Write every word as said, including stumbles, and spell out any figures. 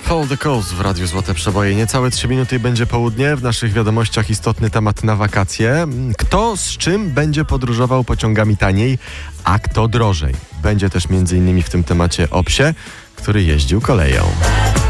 Paul the Coast w Radiu Złote Przeboje. Niecałe trzy minuty i będzie południe. W naszych wiadomościach istotny temat na wakacje. Kto z czym będzie podróżował pociągami taniej, a kto drożej? Będzie też między innymi w tym temacie o psie, który jeździł koleją.